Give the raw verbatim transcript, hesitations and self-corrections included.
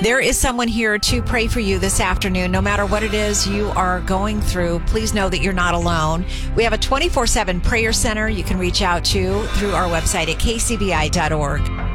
There is someone here to pray for you this afternoon. No matter what it is you are going through, please know that you're not alone. We have a twenty-four seven prayer center you can reach out to through our website at k c b i dot org.